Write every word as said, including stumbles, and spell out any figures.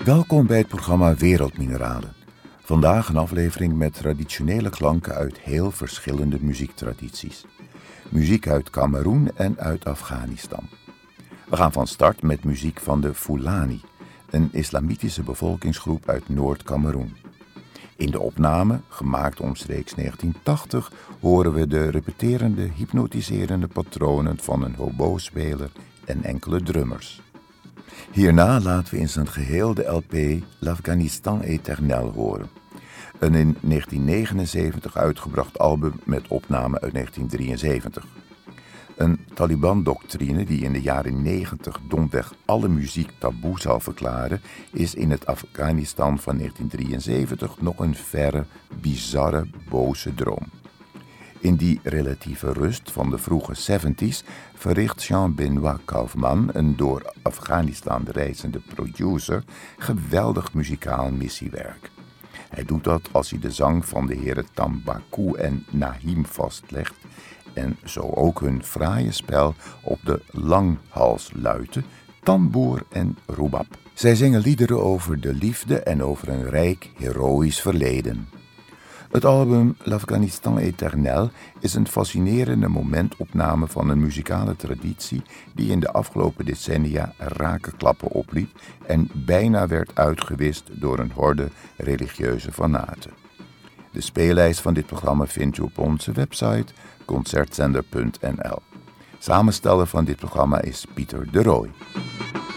Welkom bij het programma Wereldmineralen. Vandaag een aflevering met traditionele klanken uit heel verschillende muziektradities. Muziek uit Kameroen en uit Afghanistan. We gaan van start met muziek van de Fulani, een islamitische bevolkingsgroep uit Noord-Kameroen. In de opname, gemaakt omstreeks negentien tachtig, horen we de repeterende, hypnotiserende patronen van een hobo-speler en enkele drummers. Hierna laten we in zijn geheel de L P L'Afghanistan Éternel horen. Een in negentien negenenzeventig uitgebracht album met opname uit negentien drieënzeventig. Een Taliban-doctrine die in de jaren negentig domweg alle muziek taboe zal verklaren, is in het Afghanistan van negentien drieënzeventig nog een verre, bizarre, boze droom. In die relatieve rust van de vroege zeventies verricht Jean-Benoît Kaufman, een door Afghanistan reizende producer, geweldig muzikaal missiewerk. Hij doet dat als hij de zang van de heren Tambaku en Nahim vastlegt en zo ook hun fraaie spel op de langhalsluiten, tamboer en rubab. Zij zingen liederen over de liefde en over een rijk, heroïsch verleden. Het album L'Afghanistan Éternel is een fascinerende momentopname van een muzikale traditie die in de afgelopen decennia rakenklappen opliep en bijna werd uitgewist door een horde religieuze fanaten. De speellijst van dit programma vindt u op onze website concertzender punt n l. Samensteller van dit programma is Pieter de Rooij.